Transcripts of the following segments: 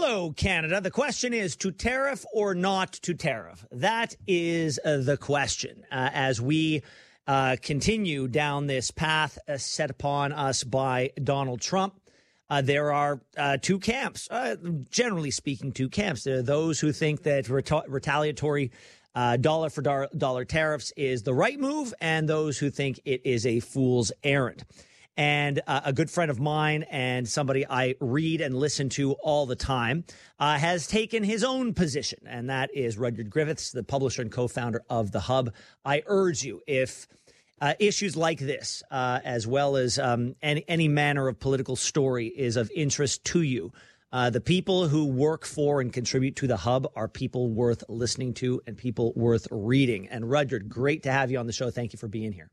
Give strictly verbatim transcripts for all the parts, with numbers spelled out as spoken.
Hello, Canada. The question is to tariff or not to tariff. That is uh, the question uh, as we uh, continue down this path uh, set upon us by Donald Trump. Uh, there are uh, two camps, uh, generally speaking, two camps. There are those who think that reta- retaliatory uh, dollar for dollar, dollar tariffs is the right move, and those who think it is a fool's errand. And uh, a good friend of mine and somebody I read and listen to all the time uh, has taken his own position, and that is Rudyard Griffiths, the publisher and co-founder of The Hub. I urge you, if uh, issues like this, uh, as well as um, any, any manner of political story is of interest to you, uh, the people who work for and contribute to The Hub are people worth listening to and people worth reading. And Rudyard, great to have you on the show. Thank you for being here.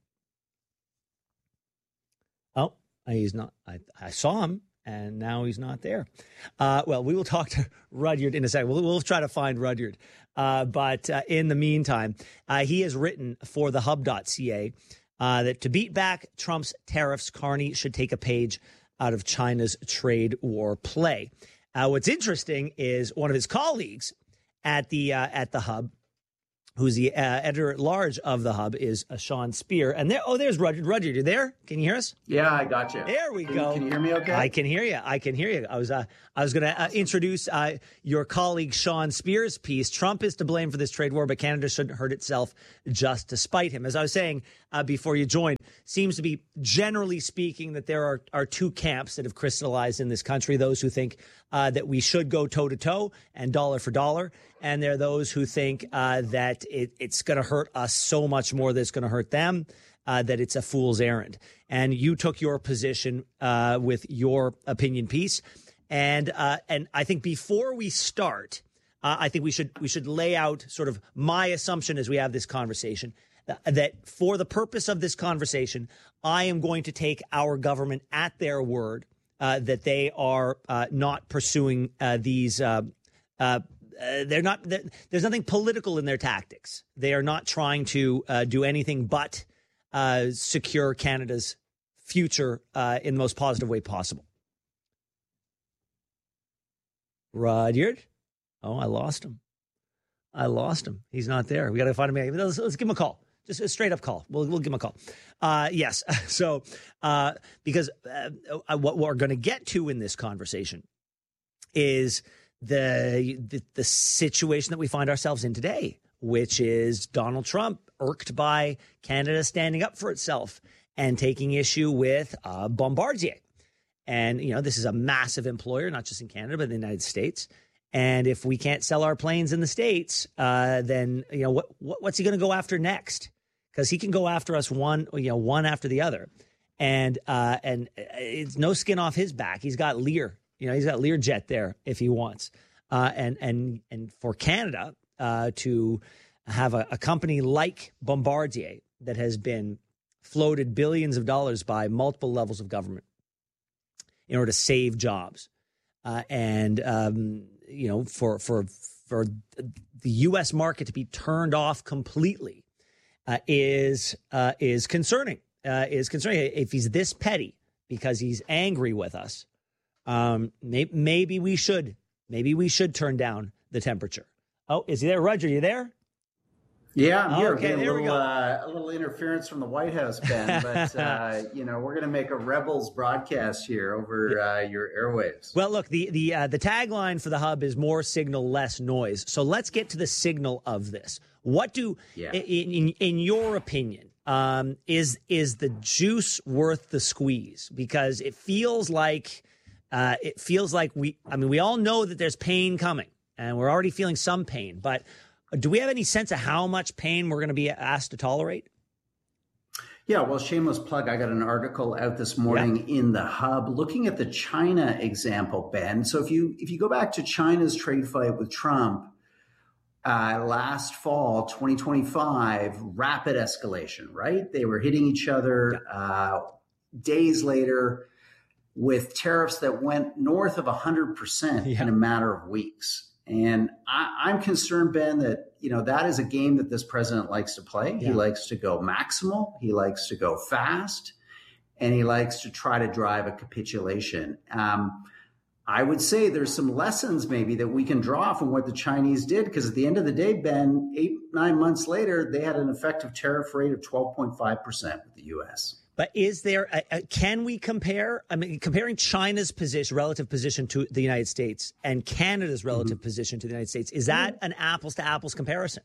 Oh, he's not. I, I saw him, and now he's not there. Uh, well, we will talk to Rudyard in a second. We'll, we'll try to find Rudyard. Uh, but uh, in the meantime, uh, he has written for the hub dot c a uh, that to beat back Trump's tariffs, Carney should take a page out of China's trade war play. Uh, what's interesting is one of his colleagues at the uh, at the Hub, who's the uh, editor at large of the Hub, is uh, Sean Speer. And there, oh, there's Rudyard. Rudyard, you there? Can you hear us? Yeah, I got you. There we can, go. Can you hear me okay? I can hear you. I can hear you. I was uh, I was going to uh, introduce uh, your colleague Sean Speer's piece. Trump is to blame for this trade war, but Canada shouldn't hurt itself just to spite him. As I was saying uh, before you joined, seems to be generally speaking that there are, are two camps that have crystallized in this country. Those who think uh, that we should go toe to toe and dollar for dollar. And there are those who think uh, that it, it's going to hurt us so much more that it's going to hurt them, uh, that it's a fool's errand. And you took your position uh, with your opinion piece. And uh, and I think before we start, uh, I think we should we should lay out sort of my assumption as we have this conversation, that, that for the purpose of this conversation, I am going to take our government at their word uh, that they are uh, not pursuing uh, these uh, uh Uh, they're not. They're, there's nothing political in their tactics. They are not trying to uh, do anything but uh, secure Canada's future uh, in the most positive way possible. Rudyard, oh, I lost him. I lost him. He's not there. We got to find him. Let's, let's give him a call. Just a straight up call. We'll we'll give him a call. Uh, yes. So uh, because uh, what we're going to get to in this conversation is The, the the situation that we find ourselves in today, which is Donald Trump irked by Canada standing up for itself and taking issue with uh, Bombardier. And, you know, this is a massive employer, not just in Canada, but in the United States. And if we can't sell our planes in the States, uh, then, you know, what, what what's he going to go after next? Because he can go after us one, you know, one after the other. And uh, and it's no skin off his back. He's got Lear. You know, he's got Learjet there if he wants. Uh, and and and for Canada uh, to have a, a company like Bombardier that has been floated billions of dollars by multiple levels of government in order to save jobs. Uh, and, um, you know, for for for the U S market to be turned off completely uh, is uh, is concerning, uh, is concerning. If he's this petty because he's angry with us, Um, maybe, maybe we should, maybe we should turn down the temperature. Oh, is he there? Roger, you there? Yeah, I'm here. Okay, a there little, we go. Uh, a little interference from the White House, Ben, but, uh, you know, we're going to make a Rebels broadcast here over uh, your airwaves. Well, look, the, the, uh, the tagline for the Hub is more signal, less noise. So let's get to the signal of this. What do, yeah. in, in, in your opinion, um, is, is the juice worth the squeeze? Because it feels like, Uh, it feels like we, I mean, we all know that there's pain coming and we're already feeling some pain, but do we have any sense of how much pain we're going to be asked to tolerate? Yeah, well, shameless plug. I got an article out this morning yeah. in the Hub looking at the China example, Ben. So if you, if you go back to China's trade fight with Trump, uh, last fall, twenty twenty-five, rapid escalation, right? They were hitting each other, yeah. uh, days later, with tariffs that went north of one hundred percent yeah. in a matter of weeks. And I, I'm concerned, Ben, that, you know, that is a game that this president likes to play. Yeah. He likes to go maximal. He likes to go fast. And he likes to try to drive a capitulation. Um, I would say there's some lessons maybe that we can draw from what the Chinese did, because at the end of the day, Ben, eight, nine months later, they had an effective tariff rate of twelve point five percent with the U S. But is there, a, a, can we compare, I mean, comparing China's position, relative position to the United States and Canada's relative mm-hmm. position to the United States, is that mm-hmm. an apples to apples comparison?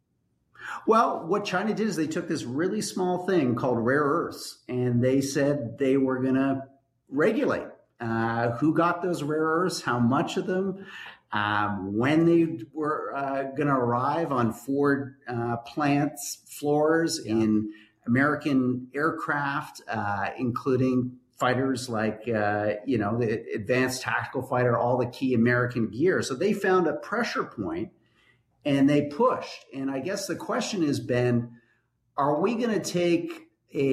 Well, what China did is they took this really small thing called rare earths, and they said they were going to regulate uh, who got those rare earths, how much of them, um, when they were uh, going to arrive on Ford uh, plants floors yeah. in American aircraft, uh, including fighters like, uh, you know, the advanced tactical fighter, all the key American gear. So they found a pressure point and they pushed. And I guess the question is, Ben, are we going to take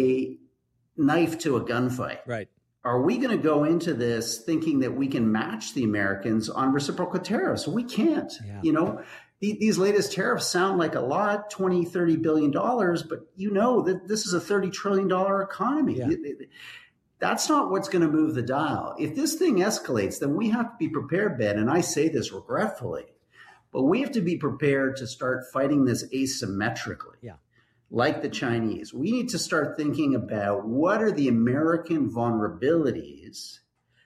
a knife to a gunfight? Right. Are we going to go into this thinking that we can match the Americans on reciprocal tariffs? We can't. Yeah. You know, the, these latest tariffs sound like a lot, twenty, thirty billion dollars, but you know that this is a thirty trillion dollars economy. Yeah. It, it, that's not what's going to move the dial. If this thing escalates, then we have to be prepared, Ben, and I say this regretfully, but we have to be prepared to start fighting this asymmetrically. Yeah. Like the Chinese. We need to start thinking about what are the American vulnerabilities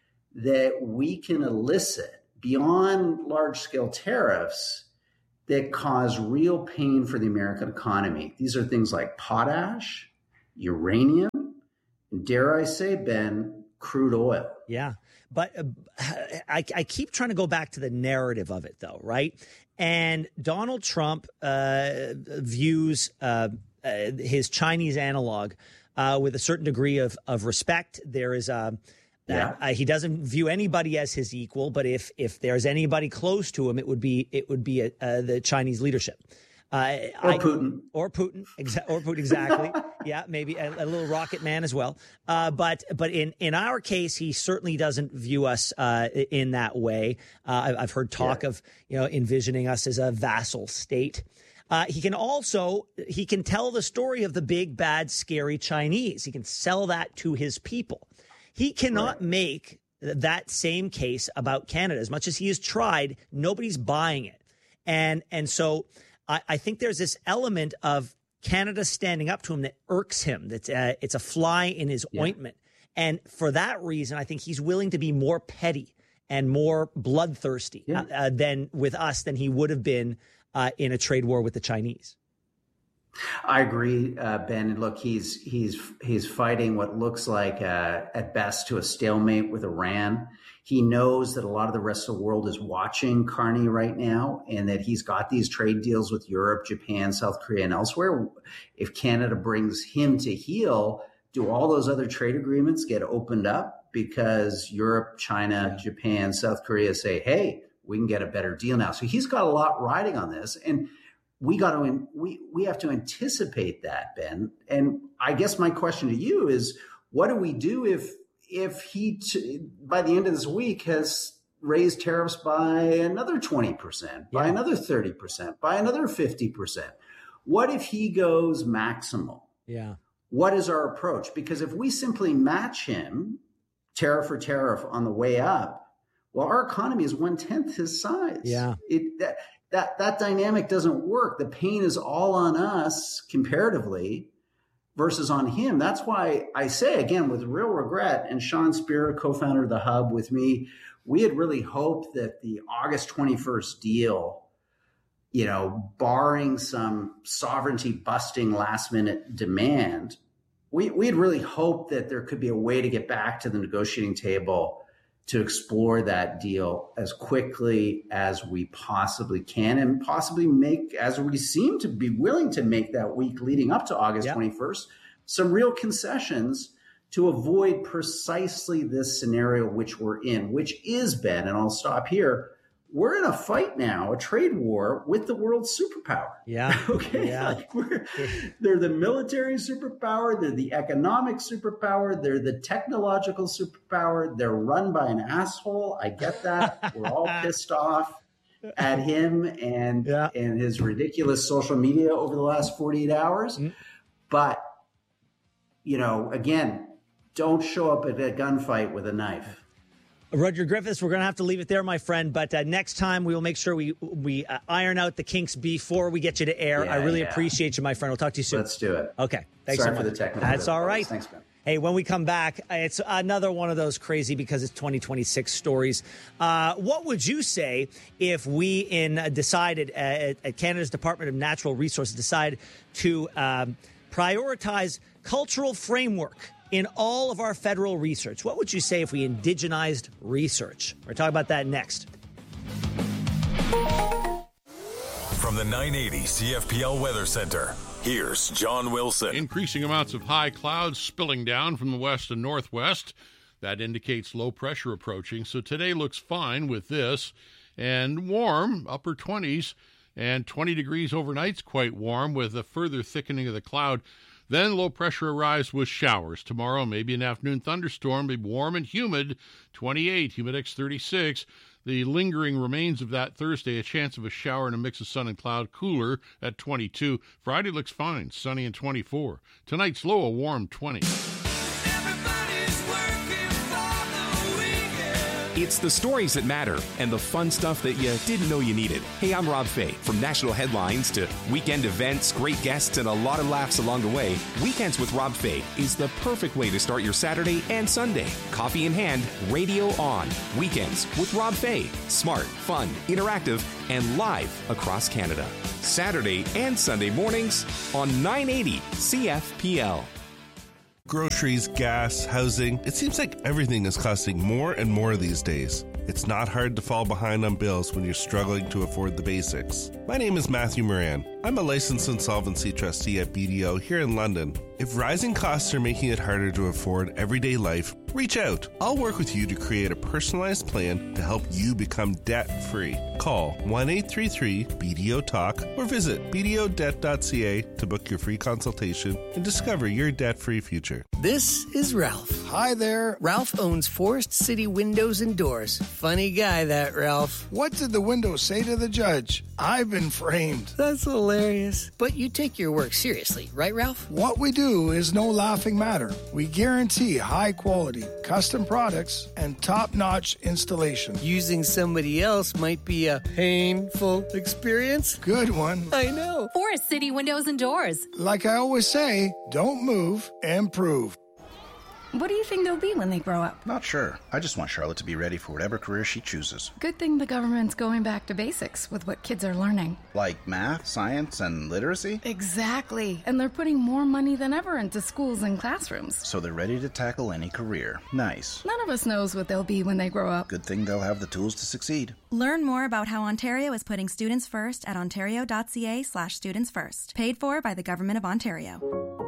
that we can elicit beyond large-scale tariffs that cause real pain for the American economy. These are things like potash, uranium, and dare I say, Ben, crude oil. Yeah. But uh, I, I keep trying to go back to the narrative of it, though, right? And Donald Trump uh, views uh, uh, his Chinese analog uh, with a certain degree of, of respect. There is a yeah. uh, he doesn't view anybody as his equal, but if if there's anybody close to him, it would be it would be a, uh, the Chinese leadership. Uh, or I, Putin. Or Putin. Exa- or Putin, exactly. Yeah, maybe a, a little rocket man as well. Uh, but but in, in our case, he certainly doesn't view us uh, in that way. Uh, I've heard talk yeah. of, you know, envisioning us as a vassal state. Uh, he can also, he can tell the story of the big, bad, scary Chinese. He can sell that to his people. He cannot right. make that same case about Canada. As much as he has tried, nobody's buying it. And and so... I think there's this element of Canada standing up to him that irks him. That's uh, it's a fly in his yeah. ointment. And for that reason, I think he's willing to be more petty and more bloodthirsty yeah. uh, than with us than he would have been uh, in a trade war with the Chinese. I agree, uh, Ben. And look, he's he's he's fighting what looks like uh, at best to a stalemate with Iran. He knows that a lot of the rest of the world is watching Carney right now, and that he's got these trade deals with Europe, Japan, South Korea, and elsewhere. If Canada brings him to heel, do all those other trade agreements get opened up because Europe, China, yeah. Japan, South Korea say, "Hey, we can get a better deal now"? So he's got a lot riding on this, and we got to we we have to anticipate that, Ben. And I guess my question to you is, what do we do if if he t- by the end of this week has raised tariffs by another twenty percent, by yeah. another thirty percent, by another fifty percent? What if he goes maximal? Yeah. What is our approach? Because if we simply match him tariff for tariff on the way up, well, our economy is one tenth his size. Yeah. It that. That that dynamic doesn't work. The pain is all on us comparatively versus on him. That's why I say, again, with real regret, and Sean Spear, co-founder of the Hub with me, we had really hoped that the August twenty-first deal, you know, barring some sovereignty busting last minute demand, we, we had really hoped that there could be a way to get back to the negotiating table to explore that deal as quickly as we possibly can, and possibly make, as we seem to be willing to make that week leading up to August yep. twenty-first, some real concessions to avoid precisely this scenario which we're in, which is, Ben, and I'll stop here, we're in a fight now, a trade war with the world superpower. Yeah. Okay. Yeah. Like we're, they're the military superpower. They're the economic superpower. They're the technological superpower. They're run by an asshole. I get that. We're all pissed off at him and, yeah. and his ridiculous social media over the last forty-eight hours. Mm-hmm. But, you know, again, don't show up at a gunfight with a knife. Roger Griffiths, we're going to have to leave it there, my friend. But uh, next time, we will make sure we we uh, iron out the kinks before we get you to air. Yeah, I really yeah. appreciate you, my friend. We'll talk to you soon. Let's do it. Okay. Thanks Sorry so much. for the technical That's all right. Thanks, man. Hey, when we come back, it's another one of those crazy because it's twenty twenty-six stories. Uh, what would you say if we in uh, decided uh, at Canada's Department of Natural Resources decided to um, prioritize cultural framework in all of our federal research? What would you say if we indigenized research? We're talking about that next. From the nine eighty C F P L Weather Center, here's John Wilson. Increasing amounts of high clouds spilling down from the west and northwest. That indicates low pressure approaching. So today looks fine with this. And warm, upper twenties, and twenty degrees overnight's quite warm with a further thickening of the cloud. Then low pressure arrives with showers. Tomorrow, maybe an afternoon thunderstorm, be warm and humid, twenty-eight, humidex thirty-six. The lingering remains of that Thursday, a chance of a shower and a mix of sun and cloud, cooler at twenty-two. Friday looks fine, sunny and twenty-four. Tonight's low, a warm twenty. It's the stories that matter and the fun stuff that you didn't know you needed. Hey, I'm Rob Fay. From national headlines to weekend events, great guests, and a lot of laughs along the way, Weekends with Rob Fay is the perfect way to start your Saturday and Sunday. Coffee in hand, radio on. Weekends with Rob Fay. Smart, fun, interactive, and live across Canada. Saturday and Sunday mornings on nine eighty C F P L. Groceries, gas, housing. It seems like everything is costing more and more these days. It's not hard to fall behind on bills when you're struggling to afford the basics. My name is Matthew Moran. I'm a licensed insolvency trustee at B D O here in London. If rising costs are making it harder to afford everyday life, reach out. I'll work with you to create a personalized plan to help you become debt-free. Call one eight three three B D O talk or visit b d o debt dot c a to book your free consultation and discover your debt-free future. This is Ralph. Hi there. Ralph owns Forest City Windows and Doors. Funny guy, that Ralph. What did the window say to the judge? I've been framed. That's hilarious. But you take your work seriously, right, Ralph? What we do is no laughing matter. We guarantee high quality, custom products, and top-notch installation. Using somebody else might be a painful experience. Good one. I know. Forest City Windows and Doors. Like I always say, don't move, improve. What do you think they'll be when they grow up? Not sure. I just want Charlotte to be ready for whatever career she chooses. Good thing the government's going back to basics with what kids are learning. Like math, science, and literacy? Exactly. And they're putting more money than ever into schools and classrooms. So they're ready to tackle any career. Nice. None of us knows what they'll be when they grow up. Good thing they'll have the tools to succeed. Learn more about how Ontario is putting students first at ontario.ca slash students first. Paid for by the Government of Ontario.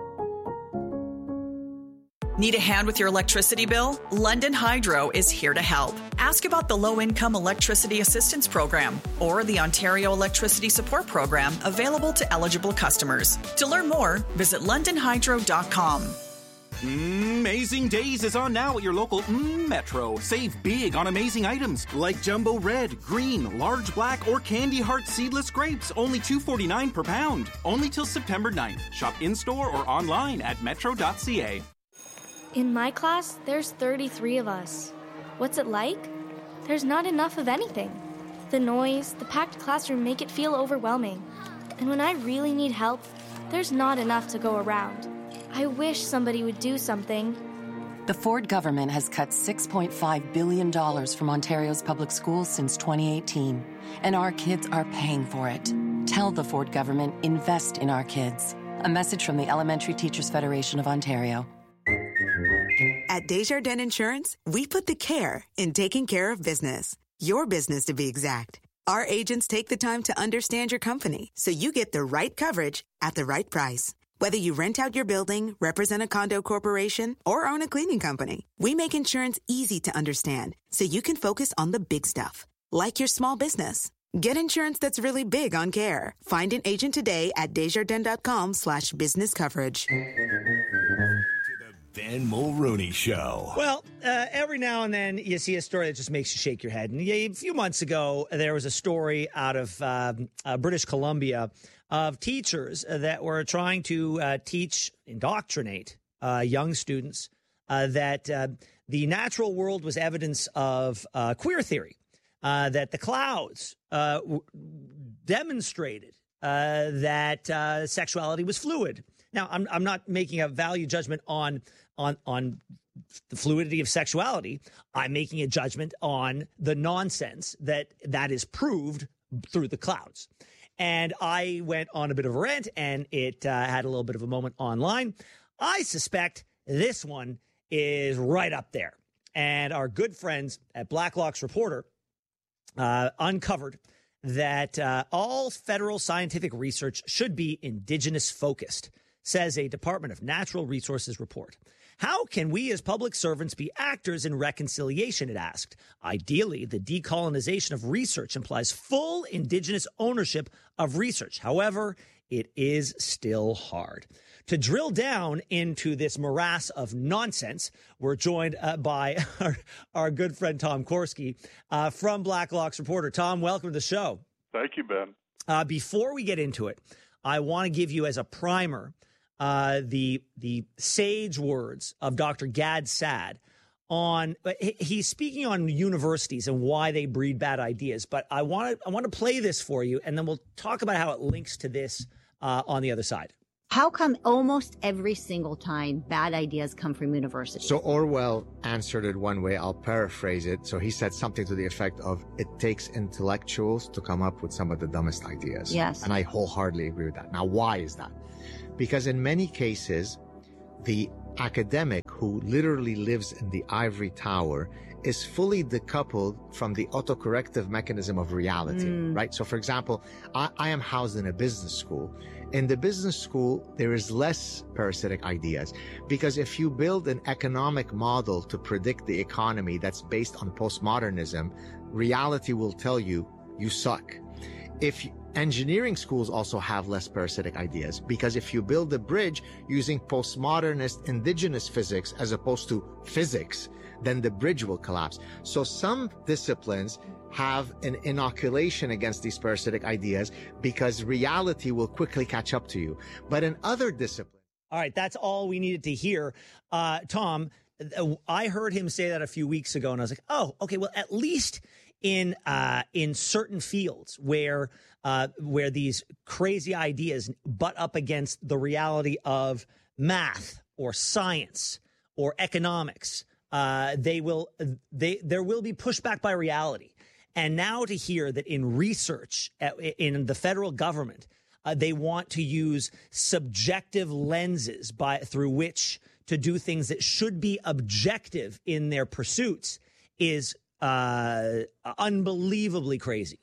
Need a hand with your electricity bill? London Hydro is here to help. Ask about the Low-Income Electricity Assistance Program or the Ontario Electricity Support Program available to eligible customers. To learn more, visit london hydro dot com. Amazing Days is on now at your local mm, Metro. Save big on amazing items like jumbo red, green, large black, or candy heart seedless grapes. Only two forty-nine per pound. Only till September ninth. Shop in-store or online at metro dot c a. In my class, there's thirty-three of us. What's it like? There's not enough of anything. The noise, the packed classroom make it feel overwhelming. And when I really need help, there's not enough to go around. I wish somebody would do something. The Ford government has cut six point five billion dollars from Ontario's public schools since twenty eighteen, and our kids are paying for it. Tell the Ford government, invest in our kids. A message from the Elementary Teachers Federation of Ontario. At Desjardins Insurance, we put the care in taking care of business. Your business, to be exact. Our agents take the time to understand your company so you get the right coverage at the right price. Whether you rent out your building, represent a condo corporation, or own a cleaning company, we make insurance easy to understand so you can focus on the big stuff, like your small business. Get insurance that's really big on care. Find an agent today at desjardins.com slash business coverage. Ben Mulroney Show. Well, uh, every now and then you see a story that just makes you shake your head. And a few months ago, there was a story out of um, uh, British Columbia of teachers that were trying to uh, teach, indoctrinate uh, young students uh, that uh, the natural world was evidence of uh, queer theory, uh, that the clouds uh, w- demonstrated uh, that uh, sexuality was fluid. Now, I'm I'm not making a value judgment on on on the fluidity of sexuality. I'm making a judgment on the nonsense that that is proved through the clouds. And I went on a bit of a rant, and it uh, had a little bit of a moment online. I suspect this one is right up there. And our good friends at Blacklock's Reporter uh, uncovered that uh, all federal scientific research should be Indigenous focused, says a Department of Natural Resources report. How can we as public servants be actors in reconciliation, it asked. Ideally, the decolonization of research implies full Indigenous ownership of research. However, it is still hard. To drill down into this morass of nonsense, we're joined uh, by our, our good friend Tom Korski uh, from Blacklock's Reporter. Tom, welcome to the show. Thank you, Ben. Uh, before we get into it, I want to give you as a primer Uh, the the sage words of Doctor Gad Saad on he's speaking on universities and why they breed bad ideas. But I want to I want to play this for you, and then we'll talk about how it links to this uh, on the other side. How come almost every single time bad ideas come from universities? So Orwell answered it one way. I'll paraphrase it. So he said something to the effect of, it takes intellectuals to come up with some of the dumbest ideas. Yes. And I wholeheartedly agree with that. Now, why is that? Because in many cases, the academic who literally lives in the ivory tower is fully decoupled from the autocorrective mechanism of reality, mm. right? So for example, I, I am housed in a business school. In the business school, there is less parasitic ideas because if you build an economic model to predict the economy that's based on postmodernism, reality will tell you, you suck. If engineering schools also have less parasitic ideas because if you build a bridge using postmodernist indigenous physics as opposed to physics, then the bridge will collapse. So some disciplines have an inoculation against these parasitic ideas because reality will quickly catch up to you. But in other disciplines... All right, that's all we needed to hear. Uh, Tom, I heard him say that a few weeks ago, and I was like, oh, okay, well, at least in uh, in certain fields where uh, where these crazy ideas butt up against the reality of math or science or economics, uh, they will they there will be pushback by reality. And now to hear that in research in the federal government, uh, they want to use subjective lenses by through which to do things that should be objective in their pursuits is uh, unbelievably crazy.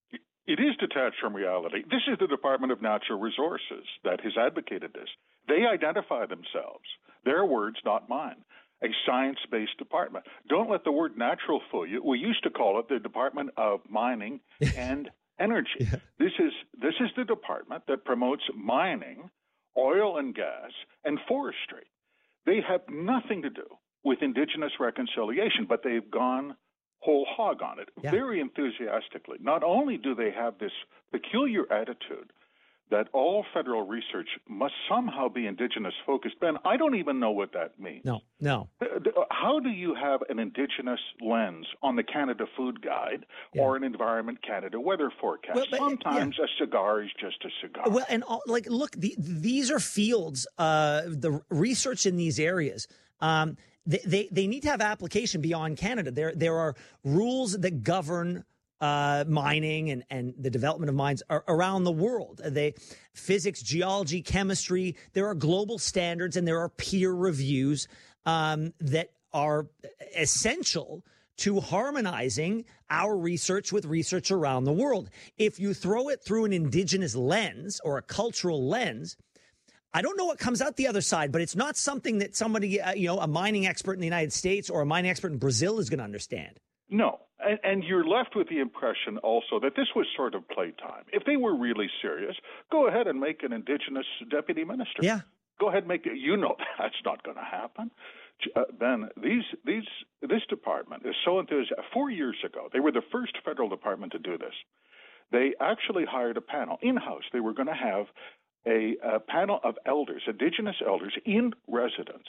It is detached from reality. This is the Department of Natural Resources that has advocated this. They identify themselves. Their words, not mine. A science-based department. Don't let the word natural fool you. We used to call it the Department of Mining and Energy. Yeah. This is this is the department that promotes mining, oil and gas, and forestry. They have nothing to do with Indigenous reconciliation, but they've gone whole hog on it, yeah. very enthusiastically. Not only do they have this peculiar attitude that all federal research must somehow be Indigenous focused. Ben, I don't even know what that means. No, no. How do you have an Indigenous lens on the Canada Food Guide yeah. or an Environment Canada weather forecast? Well, but, Sometimes yeah. a cigar is just a cigar. Well, and all, like, look, the, these are fields, uh, the research in these areas, um, they, they, they need to have application beyond Canada. There, there are rules that govern Uh, mining and, and the development of mines are around the world. They physics, geology, chemistry. There are global standards and there are peer reviews um, that are essential to harmonizing our research with research around the world. If you throw it through an Indigenous lens or a cultural lens, I don't know what comes out the other side, but it's not something that somebody, uh, you know, a mining expert in the United States or a mining expert in Brazil is going to understand. No. And, and you're left with the impression also that this was sort of playtime. If they were really serious, go ahead and make an Indigenous deputy minister. Yeah. Go ahead and make it. You know that's not going to happen. Uh, Ben, these, these, this department is so enthusiastic. Four years ago, they were the first federal department to do this. They actually hired a panel in-house. They were going to have a, a panel of elders, Indigenous elders in residence,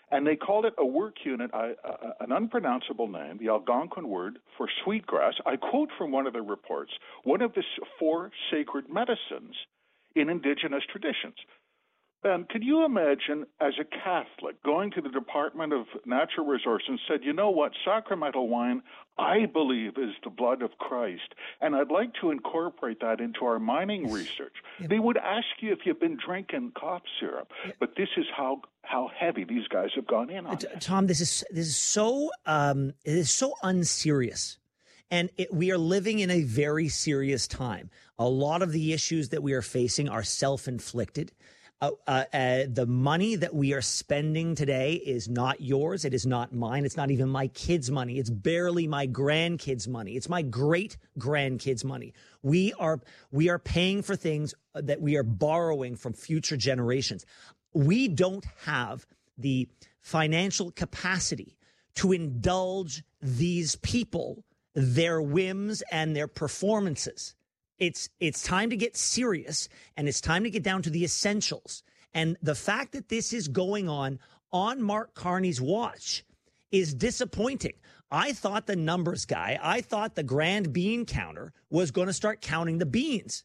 And they called it a work unit, uh, uh, an unpronounceable name, the Algonquin word for sweetgrass. I quote from one of the reports, one of the four sacred medicines in indigenous traditions. Ben, could you imagine, as a Catholic, going to the Department of Natural Resources and said, you know what, sacramental wine, I believe, is the blood of Christ, and I'd like to incorporate that into our mining research. Yeah. They would ask you if you've been drinking cough syrup, yeah. but this is how how heavy these guys have gone in on it. Tom, this is this is so um, it is so unserious. And it, we are living in a very serious time. A lot of the issues that we are facing are self-inflicted. Uh, uh, uh, the money that we are spending today is not yours. It is not mine. It's not even my kids' money. It's barely my grandkids' money. It's my great grandkids' money. We are we are paying for things that we are borrowing from future generations. We don't have the financial capacity to indulge these people, their whims and their performances. It's it's time to get serious, and it's time to get down to the essentials. And the fact that this is going on on Mark Carney's watch is disappointing. I thought the numbers guy, I thought the grand bean counter was going to start counting the beans.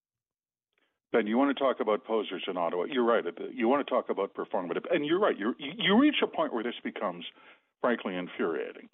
Ben, you want to talk about posers in Ottawa. You're right. You want to talk about performative. And you're right. You're, you reach a point where this becomes, frankly, infuriating.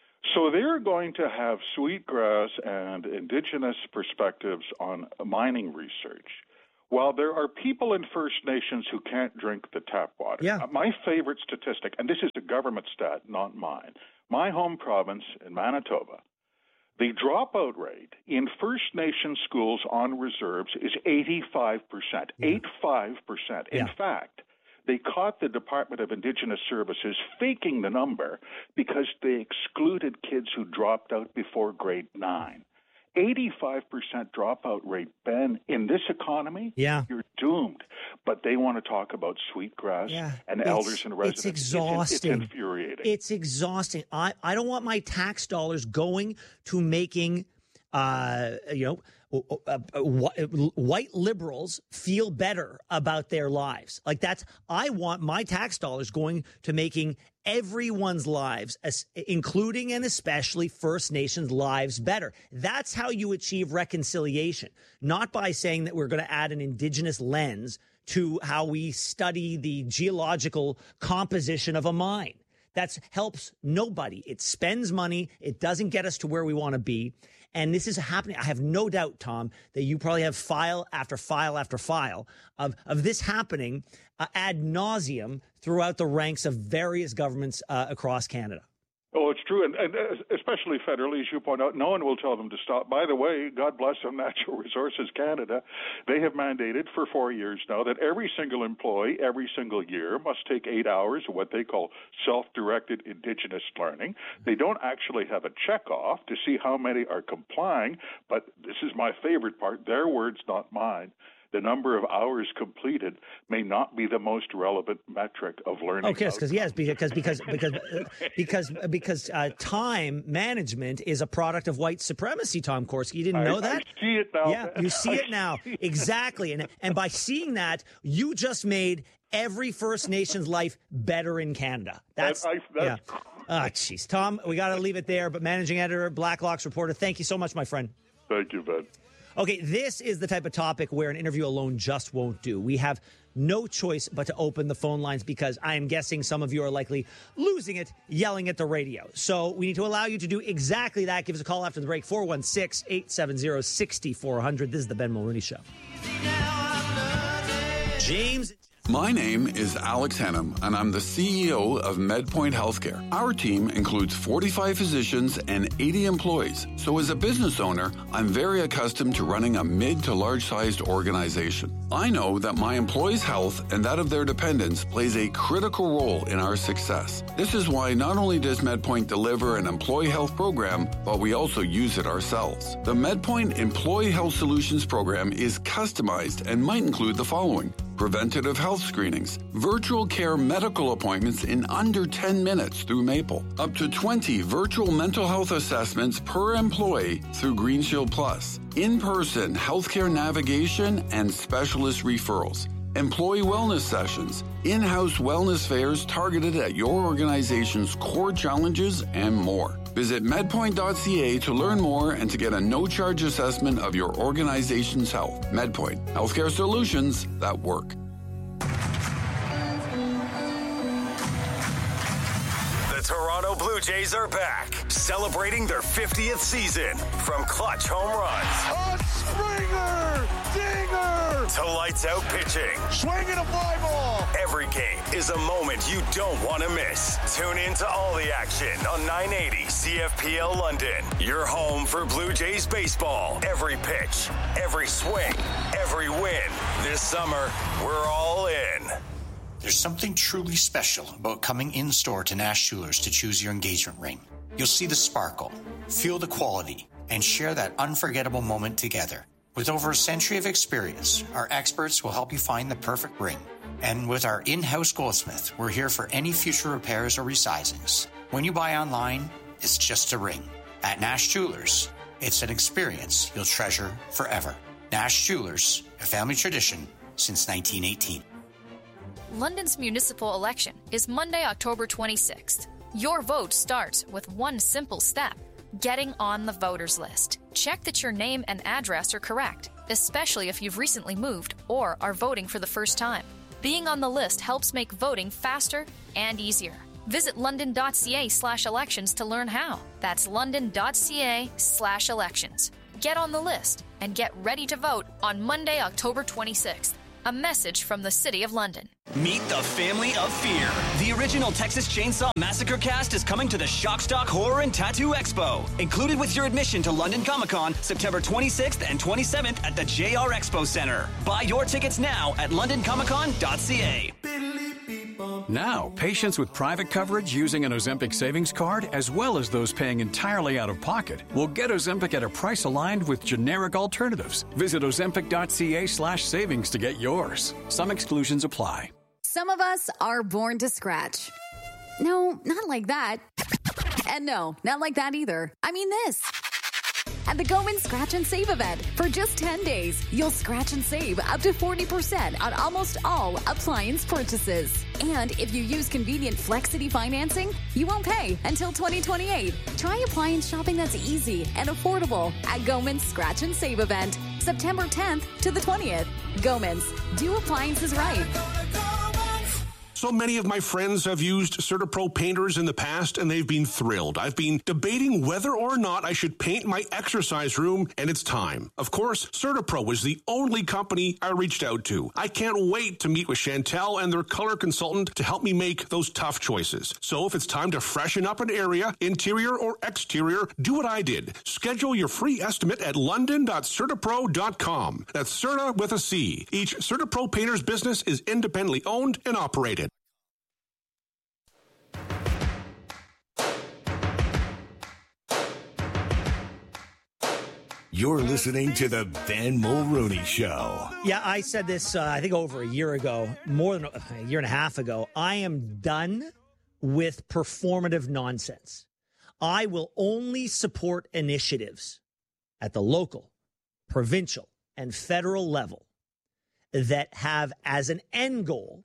So they're going to have sweetgrass and indigenous perspectives on mining research, while there are people in First Nations who can't drink the tap water. Yeah. My favorite statistic, and this is a government stat, not mine, my home province in Manitoba, the dropout rate in First Nation schools on reserves is eighty-five percent, yeah. eighty-five percent. In yeah. fact, they caught the Department of Indigenous Services faking the number because they excluded kids who dropped out before grade nine. eighty-five percent dropout rate, Ben, in this economy, yeah. you're doomed. But they want to talk about sweetgrass yeah. and it's, elders and residents. It's exhausting. It's, it's infuriating. It's exhausting. I, I don't want my tax dollars going to making, uh, you know, Uh, uh, white liberals feel better about their lives. Like that's, I want my tax dollars going to making everyone's lives, as, including and especially First Nations lives, better. That's how you achieve reconciliation, not by saying that we're going to add an Indigenous lens to how we study the geological composition of a mine. That helps nobody. It spends money. It doesn't get us to where we want to be. And this is happening. I have no doubt, Tom, that you probably have file after file after file of, of this happening uh, ad nauseum throughout the ranks of various governments uh, across Canada. Oh, it's true, and, and especially federally, as you point out, no one will tell them to stop. By the way, God bless them, Natural Resources Canada, they have mandated for four years now that every single employee, every single year, must take eight hours of what they call self-directed Indigenous learning. They don't actually have a check-off to see how many are complying, but this is my favorite part, their words, not mine. The number of hours completed may not be the most relevant metric of learning. Okay, because yes, because because because because because uh, time management is a product of white supremacy. Tom Korski, you didn't know I, that? I see it now. Yeah, you see I it now see exactly, and and by seeing that, you just made every First Nation's life better in Canada. That's, that, I, that's yeah. Ah, jeez, Tom, we got to leave it there. But managing editor, Blacklocks reporter, thank you so much, my friend. Thank you, Ben. Okay, this is the type of topic where an interview alone just won't do. We have no choice but to open the phone lines because I am guessing some of you are likely losing it, yelling at the radio. So we need to allow you to do exactly that. Give us a call after the break, four one six, eight seven zero, six four zero zero. This is the Ben Mulroney Show. James... My name is Alex Hannum, and I'm the C E O of MedPoint Healthcare. Our team includes forty-five physicians and eighty employees. So as a business owner, I'm very accustomed to running a mid to large-sized organization. I know that my employees' health and that of their dependents plays a critical role in our success. This is why not only does MedPoint deliver an employee health program, but we also use it ourselves. The MedPoint Employee Health Solutions program is customized and might include the following: preventative health screenings, virtual care medical appointments in under ten minutes through Maple, up to twenty virtual mental health assessments per employee through Green Shield Plus, in-person healthcare navigation and specialist referrals, employee wellness sessions, in-house wellness fairs targeted at your organization's core challenges, and more. Visit medpoint dot c a to learn more and to get a no-charge assessment of your organization's health. MedPoint, healthcare solutions that work. The Toronto Blue Jays are back, celebrating their fiftieth season. From clutch home runs, a Springer, dinger, to lights out pitching, swinging a fly ball. Every game is a moment you don't want to miss. Tune in to all the action on nine eighty C F P L London. Your home for Blue Jays baseball. Every pitch, every swing, every win. This summer, we're all in. There's something truly special about coming in-store to Nash Jewelers to choose your engagement ring. You'll see the sparkle, feel the quality, and share that unforgettable moment together. With over a century of experience, our experts will help you find the perfect ring. And with our in-house goldsmith, we're here for any future repairs or resizings. When you buy online, it's just a ring. At Nash Jewelers, it's an experience you'll treasure forever. Nash Jewelers, a family tradition since nineteen eighteen. London's municipal election is Monday, October twenty-sixth. Your vote starts with one simple step: getting on the voters list. Check that your name and address are correct, especially if you've recently moved or are voting for the first time. Being on the list helps make voting faster and easier. Visit london dot c a slash elections to learn how. That's london dot c a slash elections. Get on the list and get ready to vote on Monday, October twenty-sixth. A message from the City of London. Meet the Family of Fear. The original Texas Chainsaw Massacre cast is coming to the Shockstock Horror and Tattoo Expo. Included with your admission to London Comic Con, September twenty-sixth and twenty-seventh at the J R Expo Center. Buy your tickets now at london comic con dot c a. Now, patients with private coverage using an Ozempic savings card, as well as those paying entirely out of pocket, will get Ozempic at a price aligned with generic alternatives. Visit ozempic dot c a slash savings to get yours. Some exclusions apply. Some of us are born to scratch. No, not like that. And no, not like that either. I mean this. At the Goman Scratch and Save event, for just ten days, you'll scratch and save up to forty percent on almost all appliance purchases. And if you use convenient Flexity financing, you won't pay until twenty twenty-eight. Try appliance shopping that's easy and affordable at Goman's Scratch and Save event, September tenth to the twentieth. Goman's, do appliances right. So many of my friends have used CertaPro painters in the past, and they've been thrilled. I've been debating whether or not I should paint my exercise room, and it's time. Of course, CertaPro is the only company I reached out to. I can't wait to meet with Chantel and their color consultant to help me make those tough choices. So if it's time to freshen up an area, interior or exterior, do what I did. Schedule your free estimate at london dot certapro dot com. That's Certa with a C. Each CertaPro painter's business is independently owned and operated. You're listening to the Ben Mulrooney Show. Yeah, I said this, uh, I think, over a year ago, more than a year and a half ago. I am done with performative nonsense. I will only support initiatives at the local, provincial, and federal level that have as an end goal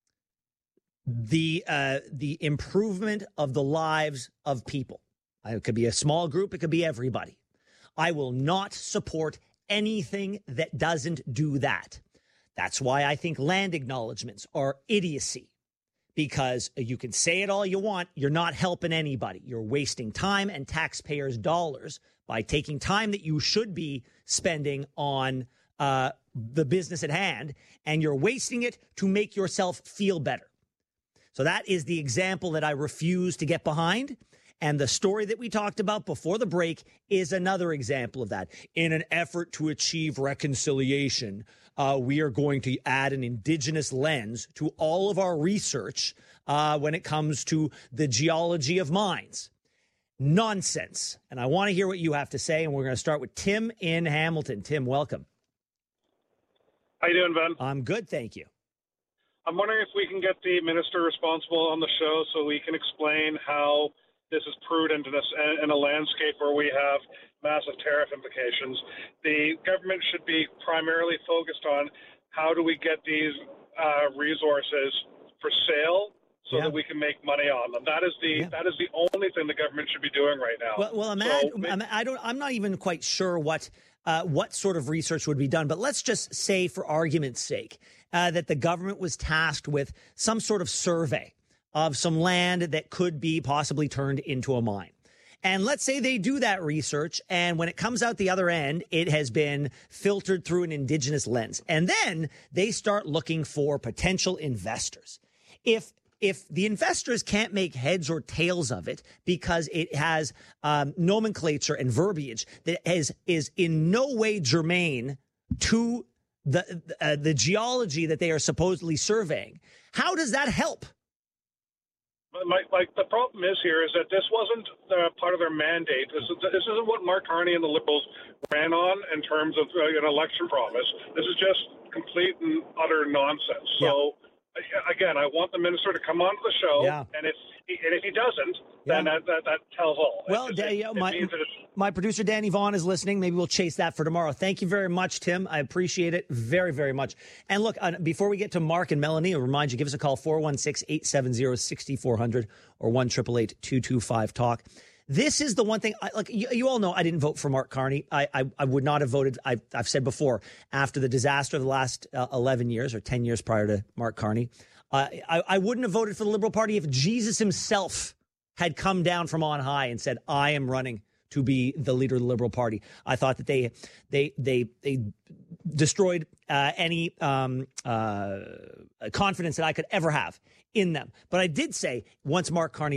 the uh, the improvement of the lives of people. It could be a small group. It could be everybody. I will not support anything that doesn't do that. That's why I think land acknowledgements are idiocy, because you can say it all you want. You're not helping anybody. You're wasting time and taxpayers' dollars by taking time that you should be spending on uh, the business at hand, and you're wasting it to make yourself feel better. So that is the example that I refuse to get behind. And the story that we talked about before the break is another example of that. In an effort to achieve reconciliation, uh, we are going to add an Indigenous lens to all of our research uh, when it comes to the geology of mines. Nonsense. And I want to hear what you have to say. And we're going to start with Tim in Hamilton. Tim, welcome. How you doing, Ben? I'm good, thank you. I'm wondering if we can get the minister responsible on the show so we can explain how this is prudent in a, in a landscape where we have massive tariff implications. The government should be primarily focused on how do we get these uh, resources for sale so yeah. that we can make money on them. That is the yeah. that is the only thing the government should be doing right now. Well, well imagine, so, I don't. I'm not even quite sure what uh, what sort of research would be done. But let's just say, for argument's sake, uh, that the government was tasked with some sort of survey of some land that could be possibly turned into a mine. And let's say they do that research, and when it comes out the other end, it has been filtered through an Indigenous lens. And then they start looking for potential investors. If if the investors can't make heads or tails of it because it has um, nomenclature and verbiage that is, is in no way germane to the, uh, the geology that they are supposedly surveying, how does that help? My, like the problem is here is that this wasn't uh, part of their mandate. This, is, this isn't what Mark Carney and the Liberals ran on in terms of uh, an election promise. This is just complete and utter nonsense. Yeah. So, again, I want the minister to come onto the show, yeah. and if and if he doesn't, yeah. then that, that, that tells all. Well, it, it, it, my, it my producer, Danny Vaughn, is listening. Maybe we'll chase that for tomorrow. Thank you very much, Tim. I appreciate it very, very much. And look, uh, before we get to Mark and Melanie, I'll remind you, give us a call, four one six, eight seven zero, six four zero zero or one eight eight eight, two two five, talk. This is the one thing, I, like you, you all know, I didn't vote for Mark Carney. I, I, I would not have voted. I, I've said before, after the disaster of the last uh, eleven years or ten years prior to Mark Carney, uh, I, I wouldn't have voted for the Liberal Party if Jesus himself had come down from on high and said, I am running to be the leader of the Liberal Party. I thought that they they they they destroyed uh, any um, uh, confidence that I could ever have in them. But I did say, once Mark Carney